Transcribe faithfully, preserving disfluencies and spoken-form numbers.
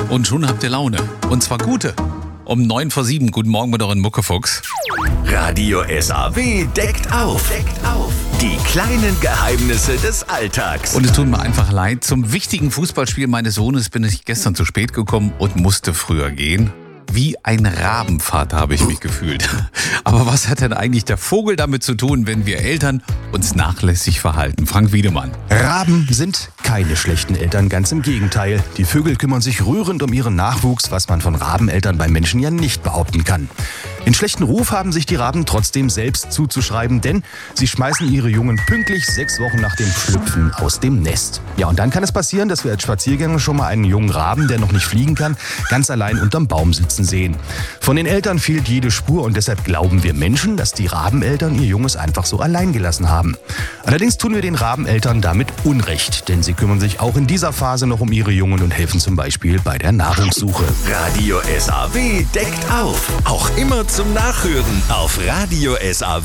Und schon habt ihr Laune. Und zwar gute. Um neun vor sieben. Guten Morgen mit euren Muckefuchs. Radio S A W deckt auf. Deckt auf. Die kleinen Geheimnisse des Alltags. Und es tut mir einfach leid. Zum wichtigen Fußballspiel meines Sohnes bin ich gestern zu spät gekommen und musste früher gehen. Wie ein Rabenvater habe ich mich gefühlt. Aber was hat denn eigentlich der Vogel damit zu tun, wenn wir Eltern uns nachlässig verhalten? Frank Wiedemann. Raben sind keine schlechten Eltern, ganz im Gegenteil. Die Vögel kümmern sich rührend um ihren Nachwuchs, was man von Rabeneltern bei Menschen ja nicht behaupten kann. Den schlechten Ruf haben sich die Raben trotzdem selbst zuzuschreiben, denn sie schmeißen ihre Jungen pünktlich sechs Wochen nach dem Schlüpfen aus dem Nest. Ja, und dann kann es passieren, dass wir als Spaziergänger schon mal einen jungen Raben, der noch nicht fliegen kann, ganz allein unterm Baum sitzen sehen. Von den Eltern fehlt jede Spur und deshalb glauben wir Menschen, dass die Rabeneltern ihr Junges einfach so allein gelassen haben. Allerdings tun wir den Rabeneltern damit Unrecht, denn sie kümmern sich auch in dieser Phase noch um ihre Jungen und helfen zum Beispiel bei der Nahrungssuche. Radio S A W deckt auf. Auch immer zum Nachhören auf radio S A W